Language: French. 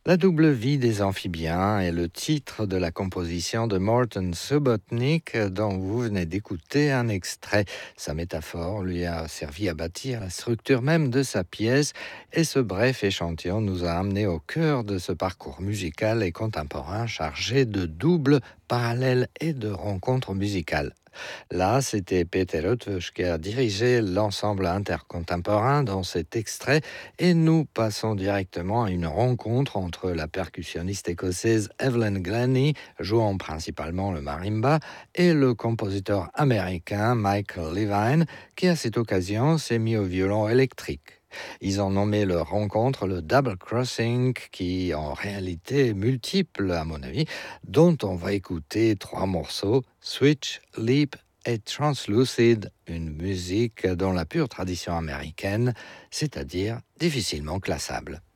La double vie des amphibiens est le titre de la composition de Morton Subotnick dont vous venez d'écouter un extrait. Sa métaphore lui a servi à bâtir la structure même de sa pièce et ce bref échantillon nous a amenés au cœur de ce parcours musical et contemporain chargé de doubles, parallèles et de rencontres musicales. Là, c'était Peter Eötvös qui a dirigé l'ensemble intercontemporain dans cet extrait et nous passons directement à une rencontre entre la percussionniste écossaise Evelyn Glennie, jouant principalement le marimba, et le compositeur américain Michael Levine, qui à cette occasion s'est mis au violon électrique. Ils ont nommé leur rencontre le Double Crossing, qui en réalité est multiple à mon avis, dont on va écouter trois morceaux, Switch, Leap et Translucid, une musique dans la pure tradition américaine, c'est-à-dire difficilement classable.